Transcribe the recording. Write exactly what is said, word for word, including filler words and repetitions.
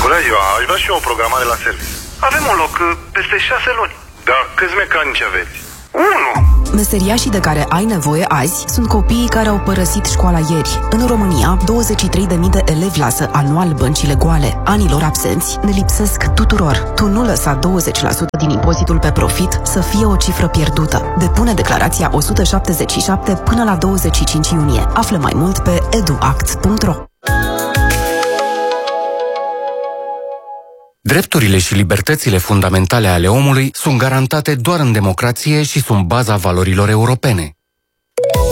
Bună ziua, aș vrea și eu o programare la serviciu. Avem un loc peste șase luni. Dar câți mecanici aveți? Unu! Meseriașii de care ai nevoie azi sunt copiii care au părăsit școala ieri. În România, douăzeci și trei de mii de elevi lasă anual băncile goale. Anilor absenți ne lipsesc tuturor. Tu nu lăsa douăzeci la sută din impozitul pe profit să fie o cifră pierdută. Depune declarația o sută șaptezeci și șapte până la douăzeci și cinci iunie. Află mai mult pe eduact punct ro. Drepturile și libertățile fundamentale ale omului sunt garantate doar în democrație și sunt baza valorilor europene.